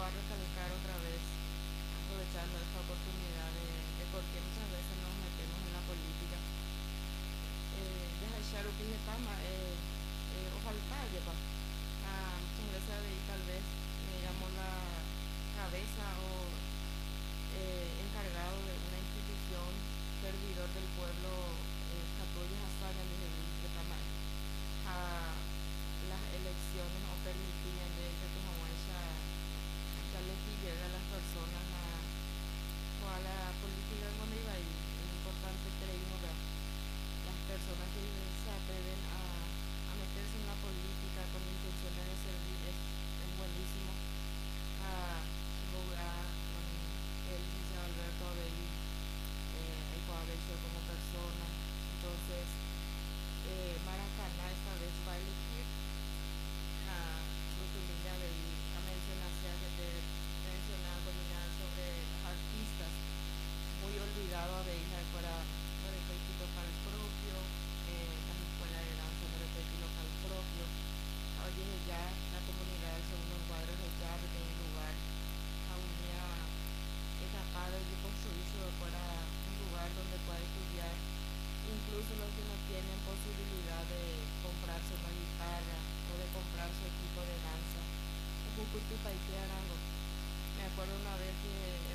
a recalcar otra vez, aprovechando esta oportunidad de por qué muchas veces nos metemos en la política. Deja echar que le tama, o faltar, muchas veces ahí tal vez me llamó la cabeza o encargado de una institución, servidor del pueblo, Catullas Hazaña de Tamar, a las elecciones o permitían de que tu mamá ya les pidiera a las personas a la política cuando iba ahí. Es importante creímos que las personas que se atreven a meterse en la política con intenciones de servir es buenísimo. Lograr con el licenciado Alberto Abelli, ahí puede verse como persona. Entonces, Maracaná esta vez va a elegir a Rutumilla Abelli, a mencionar, que te mencionaba combinar sobre los artistas, muy olvidado a Beija para repetir local propio, las escuelas de danza de repetir local propio. Oye, ya la comunidad del segundo encuadro de ya tiene lugar a unir es capaz de construirse fuera un lugar donde pueda estudiar, incluso los que no tienen posibilidad de comprarse una guitarra o de comprarse equipo de danza. Me acuerdo una vez que